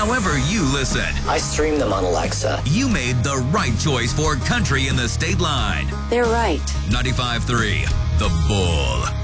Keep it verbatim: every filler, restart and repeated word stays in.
however you listen. I stream them on Alexa. You made the right choice for Country in the State Line. They're right. ninety-five point three The Bull.